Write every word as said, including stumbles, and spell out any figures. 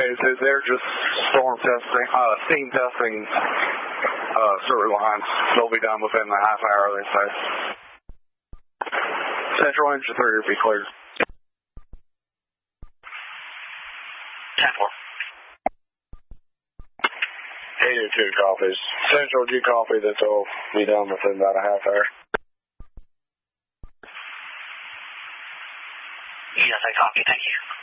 they're just storm testing, uh, steam testing uh, sewer lines. They'll be done within the half hour, they say. Central engine three will be clear. ten four. eight oh two copies. Central, do you copy that they'll be done within about a half hour? Yes, I copy. Thank you.